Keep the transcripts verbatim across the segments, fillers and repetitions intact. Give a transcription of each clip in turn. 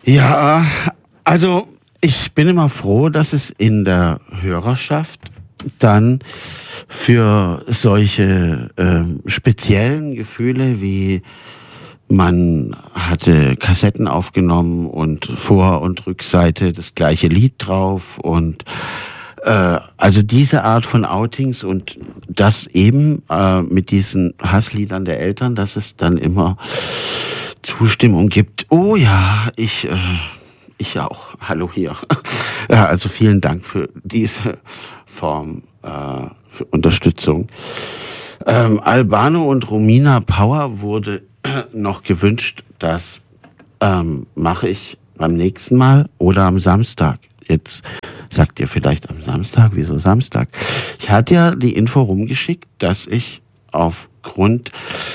Ja, also ich bin immer froh, dass es in der Hörerschaft dann für solche ähm, speziellen Gefühle wie man hatte Kassetten aufgenommen und Vor- und Rückseite das gleiche Lied drauf und äh, also diese Art von Outings und das eben äh, mit diesen Hassliedern der Eltern, dass es dann immer Zustimmung gibt. Oh ja, ich äh, ich auch. Hallo hier. Ja, also vielen Dank für diese Form äh, für Unterstützung. Ähm, Albano und Romina Power wurde noch gewünscht, das ähm, mache ich beim nächsten Mal oder am Samstag. Jetzt sagt ihr vielleicht am Samstag, wieso Samstag? Ich hatte ja die Info rumgeschickt, dass ich aufgrund,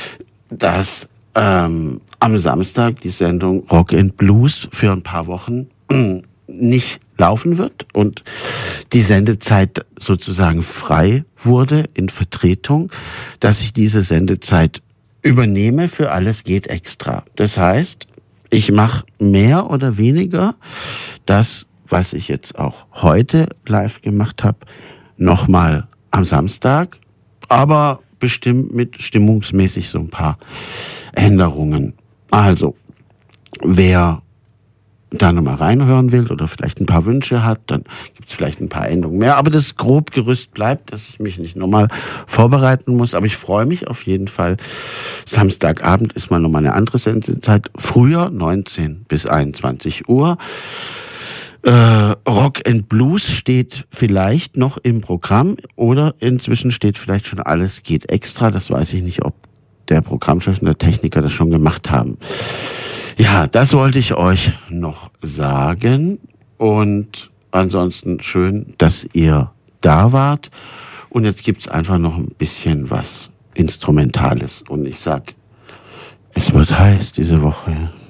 dass ähm, am Samstag die Sendung Rock and Blues für ein paar Wochen nicht laufen wird und die Sendezeit sozusagen frei wurde in Vertretung, dass ich diese Sendezeit übernehme für Alles geht extra. Das heißt, ich mache mehr oder weniger das, was ich jetzt auch heute live gemacht habe, nochmal am Samstag, aber bestimmt mit stimmungsmäßig so ein paar Änderungen. Also, wer da nochmal reinhören will oder vielleicht ein paar Wünsche hat, dann gibt es vielleicht ein paar Änderungen mehr. Aber das Grobgerüst bleibt, dass ich mich nicht nochmal vorbereiten muss. Aber ich freue mich auf jeden Fall. Samstagabend ist mal nochmal eine andere Sendezeit. Früher neunzehn bis einundzwanzig Uhr. Äh, Rock and Blues steht vielleicht noch im Programm oder inzwischen steht vielleicht schon Alles geht extra. Das weiß ich nicht, ob der Programmchef und der Techniker das schon gemacht haben. Ja, das wollte ich euch noch sagen und ansonsten schön, dass ihr da wart und jetzt gibt's einfach noch ein bisschen was Instrumentales und ich sag, es wird heiß diese Woche.